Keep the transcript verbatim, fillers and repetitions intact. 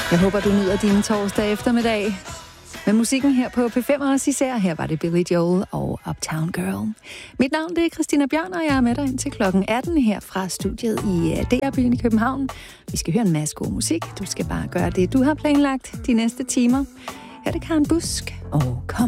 Jeg håber, du nyder din torsdag eftermiddag. Med musikken her på P fem også især. Her var det Billy Joel og Uptown Girl. Mit navn det er Christina Bjørn, og jeg er med dig indtil klokken atten her fra studiet i D R-byen i København. Vi skal høre en masse god musik. Du skal bare gøre det, du har planlagt de næste timer. Her er det Karen Busk og Kom.